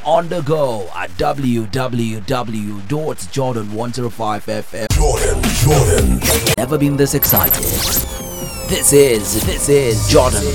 on the go at www.jordan105fm. Jordan. Never been this excited. This is Jordan